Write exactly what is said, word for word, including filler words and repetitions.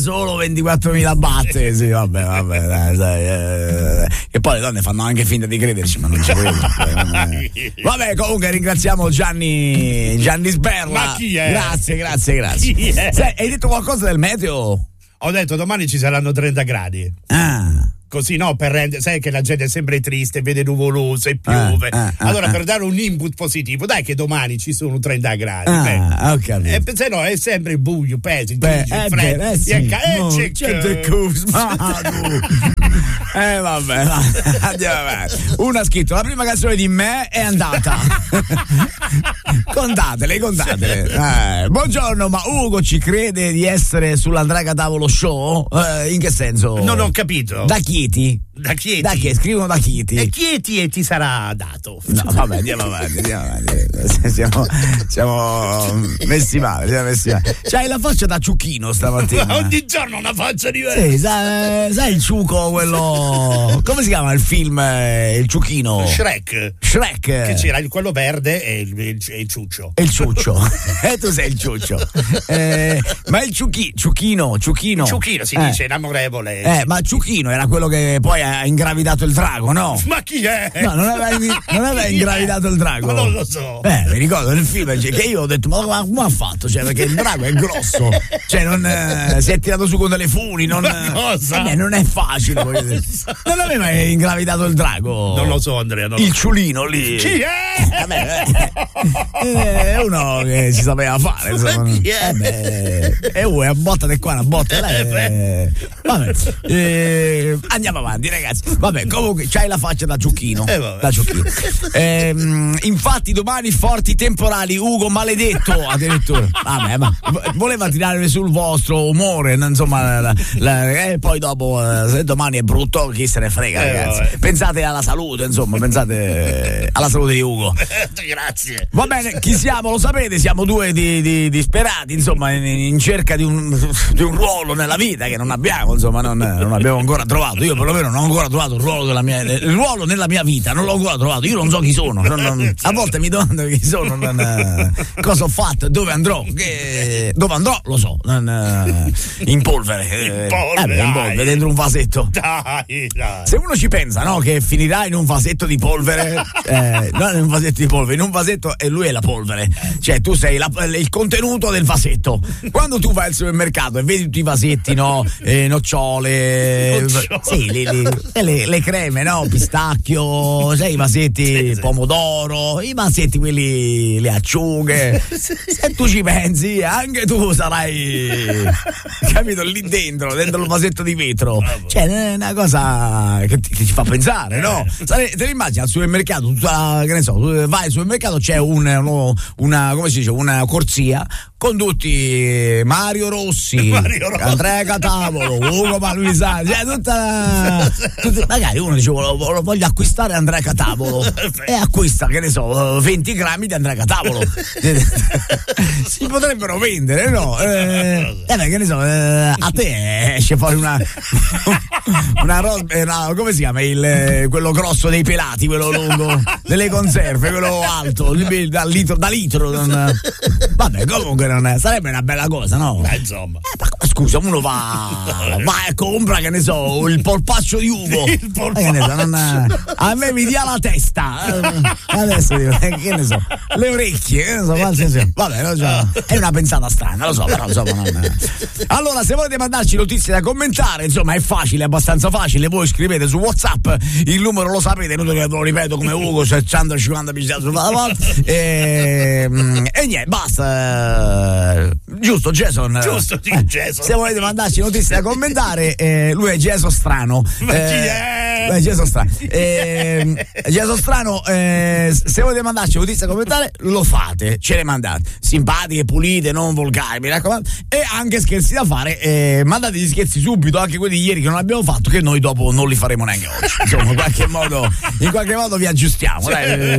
solo ventiquattromila batte, sì, vabbè, vabbè, dai, sai, eh, e poi le donne fanno anche finta di crederci, ma non ci credo. Vabbè, comunque ringraziamo Gianni Gianni Sberla. Ma chi è? Grazie, grazie, grazie. Chi è? Sai, hai detto qualcosa del meteo? Ho detto domani ci saranno trenta gradi. Ah. Così no, per rendere, sai che la gente è sempre triste, vede nuvoloso e piove. Ah, ah, allora ah, per dare un input positivo, dai che domani ci sono trenta gradi. Ah, ok. E se no è sempre buio, peso, Beh, grigio, eh, freddo. beh, eh, sì. E ca- No, e c'è c'è del cusma. Eh vabbè, va. Andiamo avanti. Una ha scritto: la prima canzone di me è andata. Contatele, contatele. Eh, buongiorno, ma Ugo ci crede di essere sull'Andrea Catavolo Show? Eh, in che senso? Non ho capito. Da Chieti? Da Chieti? Da Chieti, scrivono da Chieti. E Chieti e ti sarà dato. No, vabbè, andiamo avanti, andiamo avanti. Siamo, siamo messi male, siamo messi male. C'hai la faccia da ciuchino stamattina. Ogni giorno una faccia diversa. Sì, sai, sai il ciuco, quello. Come si chiama il film? eh, Il ciuchino? Shrek. Shrek. Che c'era il quello verde e il, il, il ciuccio. E il ciuccio. E tu sei il ciuccio. Eh, ma il ciuchi, ciuchino, ciuchino. Ciuchino si eh. dice inamorevole. Eh, ma ciuchino era quello che poi ha ingravidato il drago, no? Ma chi è? No, non aveva, non aveva ingravidato il drago. Ma non lo so. Eh, mi ricordo nel film che io ho detto, ma ma come ha fatto? Cioè, perché il drago è grosso, cioè non eh, si è tirato su con delle funi, non, Ma cosa? Eh, non è facile. Voglio dire. Non aveva ingravidato il drago. Non lo so, Andrea. Non il lo so. ciulino lì. Chi è? Vabbè, eh, è uno che si sapeva fare, insomma. Chi è? Eh beh, e uh, è a botta di qua, una botta di là. Eh, vabbè, eh, andiamo avanti, ragazzi. Vabbè, comunque c'hai la faccia da ciuchino. Eh, vabbè. Da ciuchino. Eh, infatti, domani forti temporali, Ugo maledetto. Addirittura. Vabbè, ma voleva tirare sul vostro umore, insomma, la, la, e poi dopo, eh, se domani è brutto, chi se ne frega, Eh, ragazzi. vabbè. Pensate alla salute, insomma, pensate alla salute di Ugo. Grazie. Va bene, chi siamo? Lo sapete, siamo due di, di, disperati, insomma, in, in cerca di un, di un ruolo nella vita che non abbiamo, insomma, non, non abbiamo ancora trovato. Io perlomeno non ho ancora trovato il ruolo della mia, il ruolo nella mia vita, non l'ho ancora trovato. Io non so chi sono, non, non, a volte mi domando chi sono, non, cosa ho fatto, dove andrò, che, dove andrò, lo so, non, in polvere, In polvere, eh, beh, in polvere, dentro un vasetto. Dai, dai. Se uno ci pensa, no, che finirà in un vasetto di polvere, eh, non in un vasetto di polvere, in un vasetto e lui è la polvere, cioè tu sei la, il contenuto del vasetto. Quando tu vai al supermercato e vedi tutti i vasetti, no, eh, nocciole, Nocciole. sì, le, le, le, le creme, no, pistacchio, sai, i vasetti Sì, sì. pomodoro, i vasetti quelli, le acciughe. Se tu ci pensi, anche tu sarai, capito, lì dentro, dentro il vasetto di vetro. Cioè, è una cosa che ti, ti fa pensare, no? Sare- Te l'immagini al supermercato, tutta, che ne so, vai al supermercato, c'è un, uno, una, come si dice, una corsia con tutti Mario Rossi, Mario Rossi. Andrea Catavolo, Ugo Malvisani, cioè tutta, tutta- magari uno dice voglio, voglio acquistare Andrea Catavolo e acquista, che ne so, venti grammi di Andrea Catavolo. Si potrebbero vendere, no? Eh, eh beh, che ne so, eh, a te esce fuori una una rosa, una, come si chiama il, quello grosso dei pelati, quello lungo delle conserve, quello alto da litro, da litro non, vabbè, comunque non è, sarebbe una bella cosa, no? Eh, insomma. Eh, ma scusa, uno va va e compra, che ne so, il polpaccio di Ugo. Il polpaccio. Eh, che ne so, non, a me mi dia la testa. Eh, adesso dico, eh, che ne so, le orecchie, che ne so, qualsiasi- vabbè, lo so, è una pensata strana, lo so, però insomma non. Allora, se volete mandarci notizie da commentare, insomma, è facile, è abbastanza facile. Voi scrivete su WhatsApp, il numero lo sapete, non ve lo ripeto come Ugo, seicentocinquanta e, e niente, basta. Giusto, Jason? Giusto, sì, Eh, Jason. Se volete mandarci notizie da commentare, eh, lui è Jason Strano. Ma chi Eh, è? Beh, Jason Strano. Eh, Jason Strano, eh, se volete mandarci notizie da commentare, lo fate, ce le mandate. Simpatiche, pulite, non volgari, mi raccomando. E anche scherzi da fare, eh, mandate gli scherzi subito, anche quelli di ieri che non abbiamo fatto, che noi dopo non li faremo neanche oggi. Insomma, in qualche modo, in qualche modo vi aggiustiamo. Dai.